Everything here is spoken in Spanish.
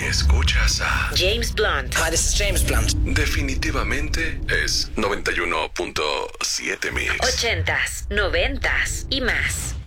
escuchas a James Blunt. Hi, this is James Blunt. Definitivamente es 91.7 Mix. 80s, 90s y más.